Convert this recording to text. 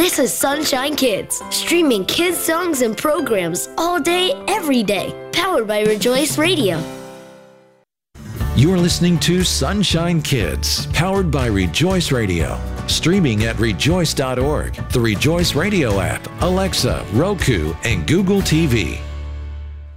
This is Sunshine Kids, streaming kids songs and programs all day, every day. Powered by Rejoice Radio. You're listening to Sunshine Kids, powered by Rejoice Radio. Streaming at rejoice.org, the Rejoice Radio app, Alexa, Roku, and Google TV.